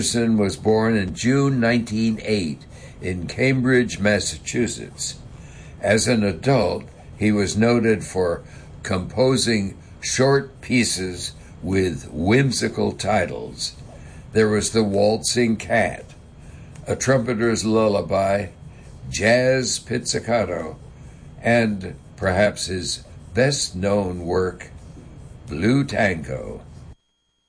Anderson was born in June 1908 in Cambridge, Massachusetts. As an adult, he was noted for composing short pieces with whimsical titles. There was The Waltzing Cat, A Trumpeter's Lullaby, Jazz Pizzicato, and perhaps his best-known work, Blue Tango.